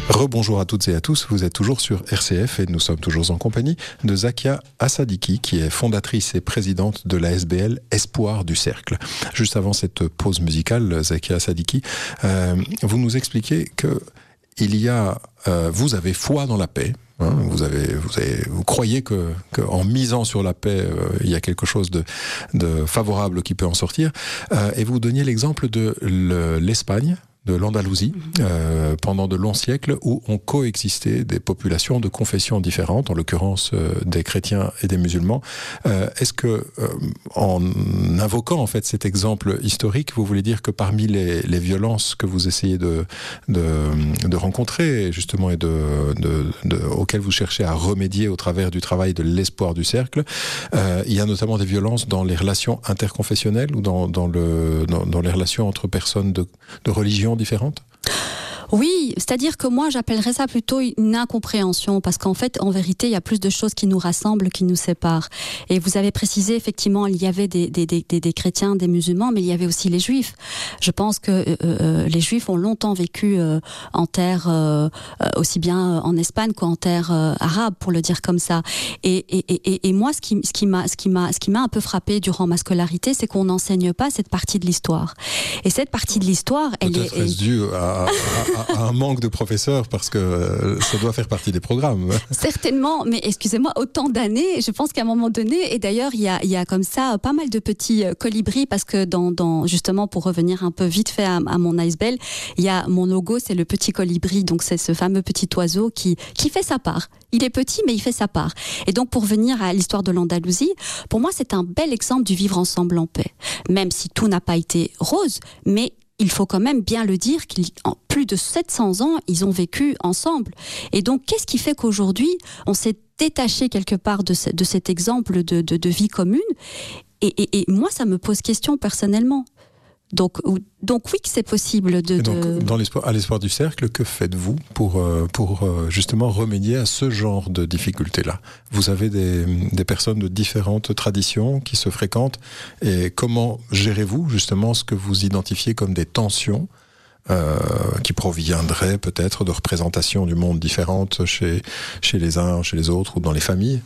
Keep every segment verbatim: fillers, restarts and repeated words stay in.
Rebonjour à toutes et à tous, vous êtes toujours sur R C F et nous sommes toujours en compagnie de Zakia Assadiki qui est fondatrice et présidente de la S B L Espoir du Cercle. Juste avant cette pause musicale, Zakia Assadiki, euh, vous nous expliquez que il y a, euh, vous avez foi dans la paix. Hein, vous avez, vous avez, vous croyez que, que en misant sur la paix, euh, il y a quelque chose de, de favorable qui peut en sortir. Euh, et vous donniez l'exemple de le, l'Espagne, de l'Andalousie, euh, pendant de longs siècles, où ont coexisté des populations de confessions différentes, en l'occurrence euh, des chrétiens et des musulmans. Euh, est-ce que, euh, en invoquant en fait cet exemple historique, vous voulez dire que parmi les, les violences que vous essayez de, de, de rencontrer, justement, et de, de, de, auxquelles vous cherchez à remédier au travers du travail de l'Espoir du Cercle, euh, il y a notamment des violences dans les relations interconfessionnelles ou dans, dans, le, dans, dans les relations entre personnes de, de religion différentes? Oui, c'est-à-dire que moi j'appellerais ça plutôt une incompréhension, parce qu'en fait, en vérité, il y a plus de choses qui nous rassemblent, qui nous séparent. Et vous avez précisé, effectivement, il y avait des, des, des, des chrétiens, des musulmans, mais il y avait aussi les juifs. Je pense que euh, euh, les juifs ont longtemps vécu euh, en terre, euh, aussi bien en Espagne qu'en terre euh, arabe, pour le dire comme ça. Et, et, et, et moi, ce qui, ce qui m'a, ce qui m'a, ce qui m'a un peu frappé durant ma scolarité, c'est qu'on n'enseigne pas cette partie de l'histoire. Et cette partie de l'histoire, elle Peut-être est... est-ce dû à, à, à un manque de professeurs, parce que ça doit faire partie des programmes. Certainement, mais excusez-moi, autant d'années, je pense qu'à un moment donné, et d'ailleurs il y a, il y a comme ça pas mal de petits colibris, parce que dans, dans justement pour revenir un peu vite fait à, à mon Icebell, il y a mon logo, c'est le petit colibri, donc c'est ce fameux petit oiseau qui, qui fait sa part. Il est petit, mais il fait sa part. Et donc, pour venir à l'histoire de l'Andalousie, pour moi, c'est un bel exemple du vivre ensemble en paix. Même si tout n'a pas été rose, mais il faut quand même bien le dire qu'en plus de sept cents ans, ils ont vécu ensemble. Et donc, qu'est-ce qui fait qu'aujourd'hui, on s'est détaché quelque part de, ce, de cet exemple de, de, de vie commune? et, et, et moi, ça me pose question personnellement. Donc, donc oui que c'est possible de... donc, de... dans l'espoir, à l'Espoir du Cercle, que faites-vous pour, pour justement remédier à ce genre de difficultés-là? Vous avez des, des personnes de différentes traditions qui se fréquentent, et comment gérez-vous justement ce que vous identifiez comme des tensions euh, qui proviendraient peut-être de représentations du monde différentes chez, chez les uns, chez les autres, ou dans les familles?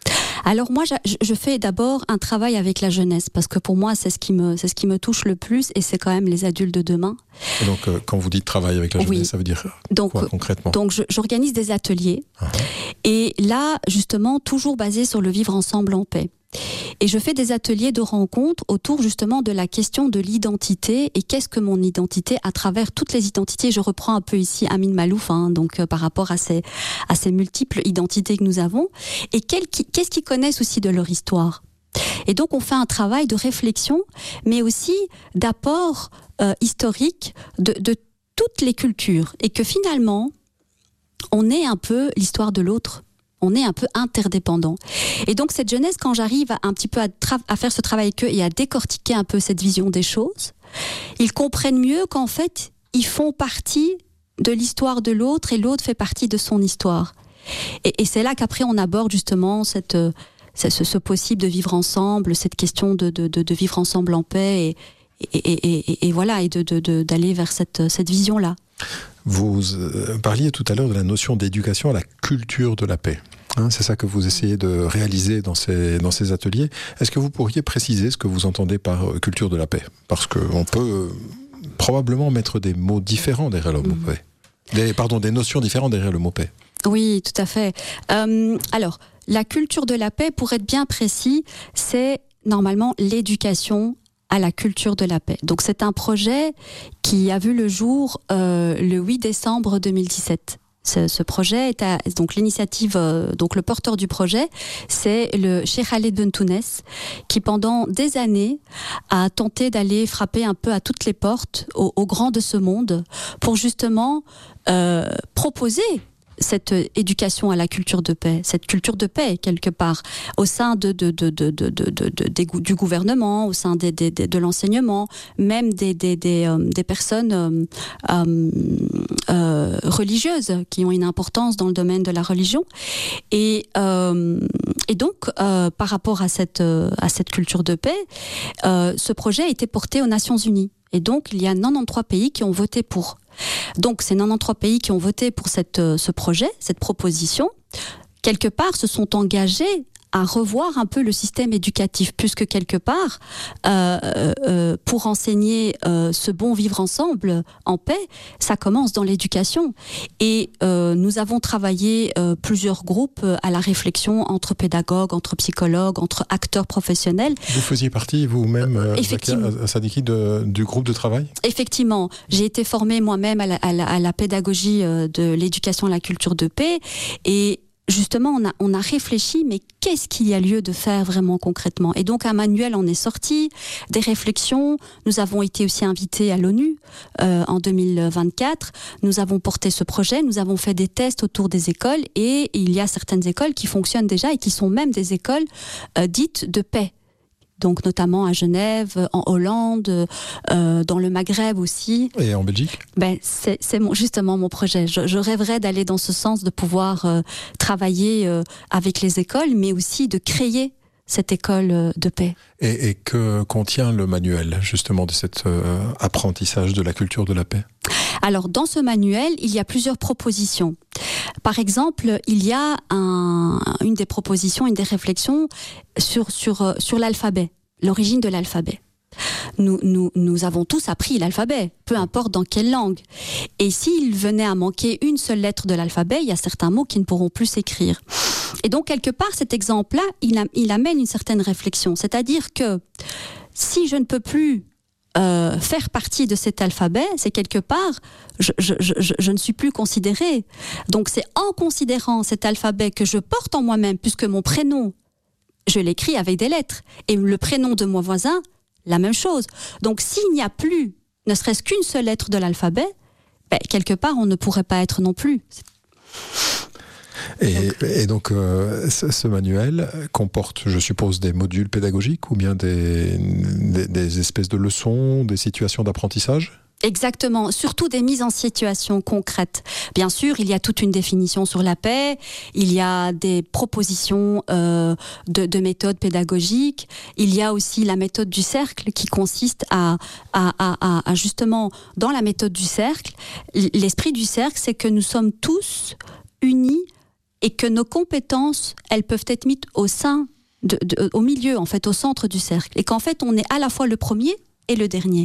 Alors moi, je fais d'abord un travail avec la jeunesse, parce que pour moi, c'est ce qui me, c'est ce qui me touche le plus, et c'est quand même les adultes de demain. Et donc, euh, quand vous dites travail avec la jeunesse, oui. Ça veut dire donc, quoi concrètement? Donc, je, j'organise des ateliers, uh-huh. Et là, justement, toujours basé sur le vivre ensemble en paix. Et je fais des ateliers de rencontres autour justement de la question de l'identité, et qu'est-ce que mon identité à travers toutes les identités. Je reprends un peu ici Amin Malouf, hein, donc euh, par rapport à ces, à ces multiples identités que nous avons, et quel, qu'est-ce qu'ils connaissent aussi de leur histoire. Et donc on fait un travail de réflexion, mais aussi d'apport euh, historique de, de toutes les cultures, et que finalement on est un peu l'histoire de l'autre. On est un peu interdépendants. Et donc cette jeunesse, quand j'arrive à, un petit peu à, tra- à faire ce travail avec eux et à décortiquer un peu cette vision des choses, ils comprennent mieux qu'en fait, ils font partie de l'histoire de l'autre, et l'autre fait partie de son histoire. Et, et c'est là qu'après on aborde justement cette, ce, ce possible de vivre ensemble, cette question de, de, de, de vivre ensemble en paix, et, et, et, et, et voilà, et de, de, de, d'aller vers cette, cette vision-là. Vous euh, parliez tout à l'heure de la notion d'éducation à la culture de la paix. Hein, c'est ça que vous essayez de réaliser dans ces, dans ces ateliers. Est-ce que vous pourriez préciser ce que vous entendez par euh, culture de la paix? Parce qu'on peut euh, probablement mettre des mots différents derrière le mot mmh. paix. Des, pardon, des notions différentes derrière le mot paix. Oui, tout à fait. Euh, alors, la culture de la paix, pour être bien précis, c'est normalement l'éducation à la culture de la paix. Donc c'est un projet qui a vu le jour euh, le huit décembre deux mille dix-sept. Ce, ce projet est à, donc l'initiative, euh, donc le porteur du projet, c'est le Cheikh Khaled Bentounes, qui pendant des années a tenté d'aller frapper un peu à toutes les portes aux, aux grands de ce monde pour justement euh, proposer cette éducation à la culture de paix, cette culture de paix quelque part, au sein de, de, de, de, de, de, de, de, du gouvernement, au sein des, des, des, de l'enseignement, même des, des, des, euh, des personnes euh, euh, euh, religieuses qui ont une importance dans le domaine de la religion. Et, euh, et donc, euh, par rapport à cette, euh, à cette culture de paix, euh, ce projet a été porté aux Nations Unies. Et donc, il y a quatre-vingt-treize pays qui ont voté pour. Donc, c'est quatre-vingt-treize pays qui ont voté pour cette, ce projet, cette proposition. Quelque part, se sont engagés à revoir un peu le système éducatif, puisque quelque part, euh, euh, pour enseigner euh, ce bon vivre ensemble en paix, ça commence dans l'éducation. Et euh, nous avons travaillé euh, plusieurs groupes à la réflexion entre pédagogues, entre psychologues, entre acteurs professionnels. Vous faisiez partie vous-même, euh, Effectivement. Zakia Assadiki, de, du groupe de travail ? Effectivement, j'ai été formée moi-même à la, à la, à la pédagogie de l'éducation à la culture de paix, et justement, on a, on a réfléchi, mais qu'est-ce qu'il y a lieu de faire vraiment concrètement ? Et donc, un manuel en est sorti, des réflexions. Nous avons été aussi invités à l'ONU euh, en deux mille vingt-quatre. Nous avons porté ce projet, nous avons fait des tests autour des écoles, et il y a certaines écoles qui fonctionnent déjà et qui sont même des écoles euh, dites de paix. Donc notamment à Genève, en Hollande, euh, dans le Maghreb aussi. Et en Belgique ? Ben, c'est, c'est mon, justement mon projet. Je, je rêverais d'aller dans ce sens, de pouvoir euh, travailler euh, avec les écoles, mais aussi de créer cette école euh, de paix. Et, et que contient le manuel, justement, de cet euh, apprentissage de la culture de la paix ? Alors, dans ce manuel, il y a plusieurs propositions. Par exemple, il y a un, une des propositions, une des réflexions sur, sur, sur l'alphabet, l'origine de l'alphabet. Nous, nous, nous avons tous appris l'alphabet, peu importe dans quelle langue. Et s'il venait à manquer une seule lettre de l'alphabet, il y a certains mots qui ne pourront plus s'écrire. Et donc, quelque part, cet exemple-là, il, a, il amène une certaine réflexion. C'est-à-dire que si je ne peux plus Euh, faire partie de cet alphabet, c'est quelque part, je, je, je, je ne suis plus considérée. Donc c'est en considérant cet alphabet que je porte en moi-même, puisque mon prénom, je l'écris avec des lettres, et le prénom de mon voisin, la même chose. Donc s'il n'y a plus, ne serait-ce qu'une seule lettre de l'alphabet, ben, quelque part on ne pourrait pas être non plus. Et donc, et donc euh, ce, ce manuel comporte, je suppose, des modules pédagogiques ou bien des, des, des espèces de leçons, des situations d'apprentissage ? Exactement, surtout des mises en situation concrètes. Bien sûr, il y a toute une définition sur la paix, il y a des propositions euh, de, de méthodes pédagogiques, il y a aussi la méthode du cercle qui consiste à, à, à, à justement, dans la méthode du cercle, l'esprit du cercle, c'est que nous sommes tous unis et que nos compétences, elles peuvent être mises au sein, de, de, au milieu, en fait, au centre du cercle. Et qu'en fait, on est à la fois le premier et le dernier.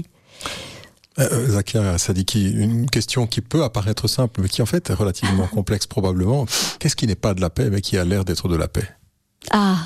Euh, Zakia Assadiki, une question qui peut apparaître simple, mais qui en fait est relativement complexe probablement. Qu'est-ce qui n'est pas de la paix, mais qui a l'air d'être de la paix ? Ah,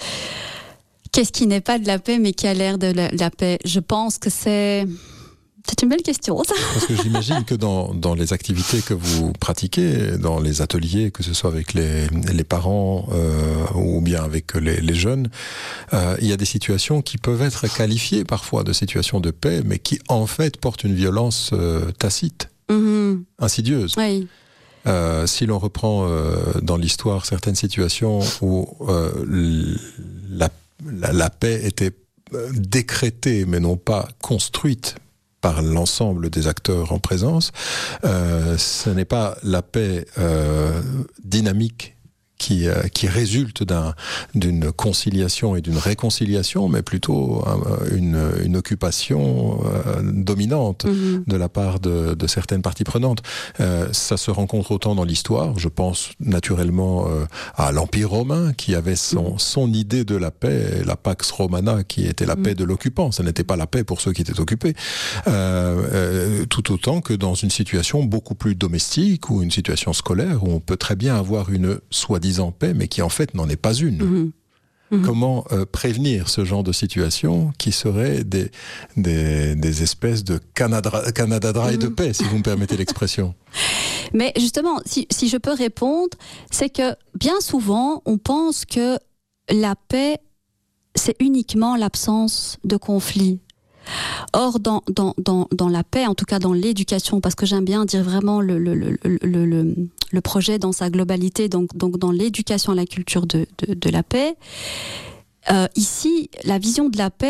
qu'est-ce qui n'est pas de la paix, mais qui a l'air de la, de la paix ? Je pense que c'est... C'est une belle question, ça. Parce que j'imagine que dans, dans les activités que vous pratiquez, dans les ateliers, que ce soit avec les, les parents euh, ou bien avec les, les jeunes, euh, il y a des situations qui peuvent être qualifiées parfois de situations de paix, mais qui en fait portent une violence euh, tacite, mmh. insidieuse. Oui. Euh, si l'on reprend euh, dans l'histoire certaines situations où euh, la, la, la paix était décrétée, mais non pas construite par l'ensemble des acteurs en présence, euh, ce n'est pas la paix euh, dynamique qui, euh, qui résulte d'un, d'une conciliation et d'une réconciliation, mais plutôt euh, une, une occupation euh, dominante mmh. de la part de, de certaines parties prenantes. Euh, ça se rencontre autant dans l'histoire, je pense naturellement euh, à l'Empire romain, qui avait son, mmh. son idée de la paix, la Pax Romana, qui était la mmh. paix de l'occupant. Ce n'était pas la paix pour ceux qui étaient occupés. Euh, euh, tout autant que dans une situation beaucoup plus domestique ou une situation scolaire, où on peut très bien avoir une soi-disant en paix, mais qui en fait n'en est pas une. Mmh. Mmh. Comment euh, prévenir ce genre de situation qui seraient des, des, des espèces de Canada, Canada Dry mmh. de paix, si vous me permettez l'expression. Mais justement, si, si je peux répondre, c'est que bien souvent, on pense que la paix, c'est uniquement l'absence de conflit. Or, dans, dans, dans, dans la paix, en tout cas dans l'éducation, parce que j'aime bien dire vraiment le, le, le, le, le, le projet dans sa globalité, donc, donc dans l'éducation à la culture de, de, de la paix, euh, ici, la vision de la paix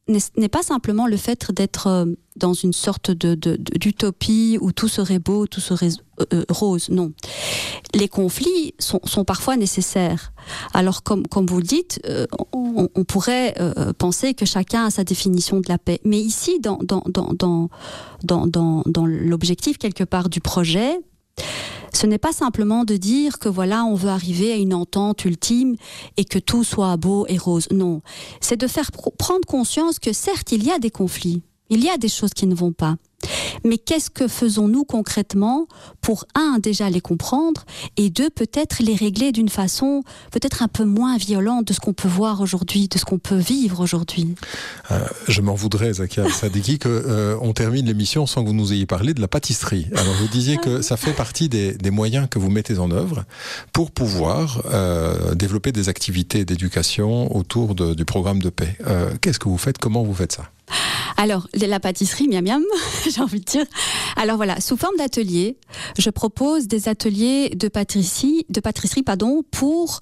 n'est pas simplement le fait d'être dans une sorte de, de, de, d'utopie où tout serait beau, tout serait euh, rose. Non. Les conflits sont, sont parfois nécessaires. Alors, comme, comme vous le dites, euh, on, on pourrait euh, penser que chacun a sa définition de la paix. Mais ici, dans, dans, dans, dans, dans, dans, dans l'objectif, quelque part, du projet, ce n'est pas simplement de dire que voilà, on veut arriver à une entente ultime et que tout soit beau et rose. Non. C'est de faire pr- prendre conscience que certes, il y a des conflits. Il y a des choses qui ne vont pas. Mais qu'est-ce que faisons-nous concrètement pour, un, déjà les comprendre, et deux, peut-être les régler d'une façon peut-être un peu moins violente de ce qu'on peut voir aujourd'hui, de ce qu'on peut vivre aujourd'hui. euh, Je m'en voudrais, Zakia Sadiki, qu'on euh, termine l'émission sans que vous nous ayez parlé de la pâtisserie. Alors vous disiez que ça fait partie des, des moyens que vous mettez en œuvre pour pouvoir euh, développer des activités d'éducation autour de, du programme de paix. Euh, qu'est-ce que vous faites? Comment vous faites ça? Alors, la pâtisserie, miam miam, j'ai envie de dire. Alors voilà, sous forme d'atelier, je propose des ateliers de pâtisserie, de pâtisserie, pardon, pour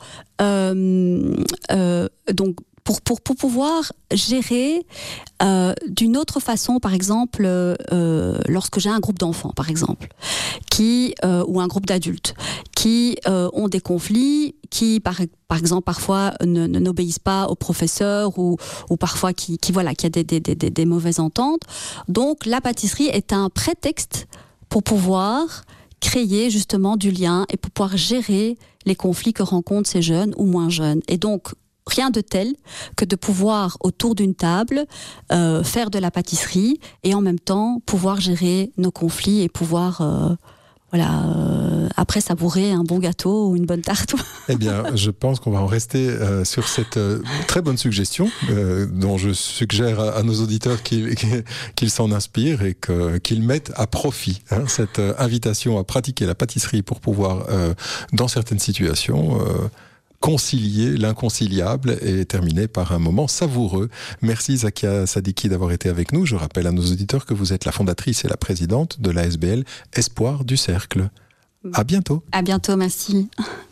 euh, euh, donc pour pour pour pouvoir gérer euh, d'une autre façon, par exemple, euh, lorsque j'ai un groupe d'enfants, par exemple, qui euh, ou un groupe d'adultes qui euh, ont des conflits, qui par par exemple parfois ne, ne n'obéissent pas au professeur ou ou parfois qui qui voilà qui a des des des des mauvaises ententes. Donc la pâtisserie est un prétexte pour pouvoir créer justement du lien et pour pouvoir gérer les conflits que rencontrent ces jeunes ou moins jeunes. Et donc rien de tel que de pouvoir, autour d'une table, euh, faire de la pâtisserie et en même temps pouvoir gérer nos conflits et pouvoir, euh, voilà, euh, après savourer un bon gâteau ou une bonne tarte. Eh bien, je pense qu'on va en rester euh, sur cette euh, très bonne suggestion euh, dont je suggère à, à nos auditeurs qu'ils, qu'ils s'en inspirent et que, qu'ils mettent à profit hein, cette euh, invitation à pratiquer la pâtisserie pour pouvoir, euh, dans certaines situations, euh, concilier l'inconciliable et terminer par un moment savoureux. Merci Zakia Sadiki d'avoir été avec nous. Je rappelle à nos auditeurs que vous êtes la fondatrice et la présidente de l'A S B L Espoir du Cercle. À bientôt. À bientôt, merci.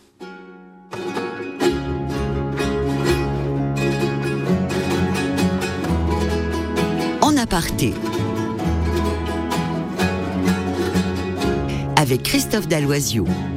En aparté. Avec Christophe Dalloisiou.